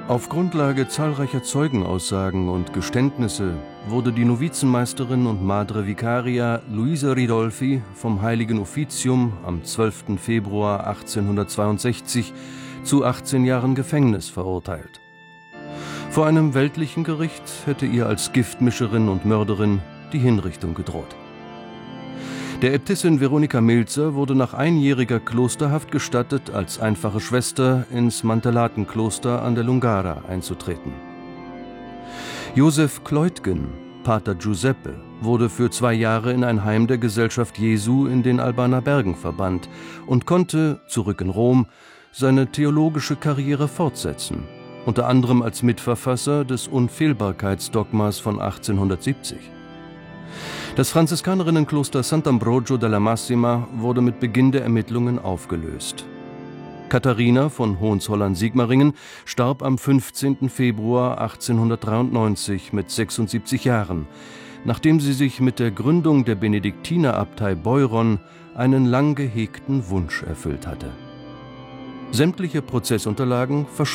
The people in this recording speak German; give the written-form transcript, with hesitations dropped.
Auf Grundlage zahlreicher Zeugenaussagen und Geständnisse wurde die Novizenmeisterin und Madre Vicaria Luisa Ridolfi vom Heiligen Offizium am 12. Februar 1862 zu 18 Jahren Gefängnis verurteilt. Vor einem weltlichen Gericht hätte ihr als Giftmischerin und Mörderin die Hinrichtung gedroht. Der Äbtissin Veronika Milzer wurde nach einjähriger Klosterhaft gestattet, als einfache Schwester ins Mantellatenkloster an der Lungara einzutreten. Josef Kleutgen, Pater Giuseppe, wurde für 2 Jahre in ein Heim der Gesellschaft Jesu in den Albaner Bergen verbannt und konnte, zurück in Rom, seine theologische Karriere fortsetzen, unter anderem als Mitverfasser des Unfehlbarkeitsdogmas von 1870. Das Franziskanerrinnenkloster Sant'Ambrogio della Massima wurde mit Beginn der Ermittlungen aufgelöst. Katharina von Hohenzollern-Sigmaringen starb am 15. Februar 1893 mit 76 Jahren, nachdem sie sich mit der Gründung der Benediktinerabtei Beuron einen lang gehegten Wunsch erfüllt hatte. Sämtliche Prozessunterlagen verschwunden.